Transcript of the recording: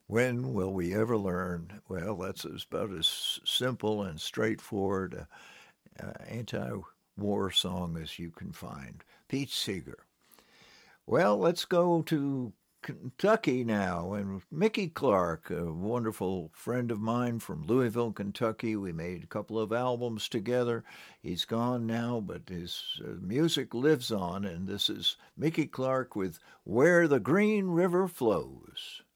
When will we ever learn? Well, that's about as simple and straightforward anti-war song as you can find. Pete Seeger. Well, let's go to Kentucky now, and Mickey Clark, a wonderful friend of mine from Louisville, Kentucky. We made a couple of albums together. He's gone now, but his music lives on, and this is Mickey Clark with Where the Green River Flows.